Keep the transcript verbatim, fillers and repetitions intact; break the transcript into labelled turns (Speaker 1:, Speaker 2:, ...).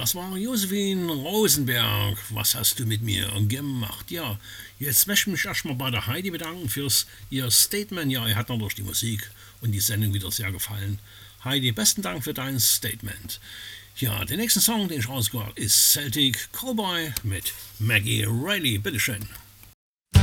Speaker 1: Das war Josephine Rosenberg. Was hast du mit mir gemacht? Ja, jetzt möchte ich mich erstmal bei der Heidi bedanken fürs ihr Statement. Ja, ihr hat natürlich die Musik und die Sendung wieder sehr gefallen. Heidi, besten Dank für dein Statement. Ja, der nächste Song, den ich rausgebracht habe, ist Celtic Cowboy mit Maggie Riley. Bitteschön.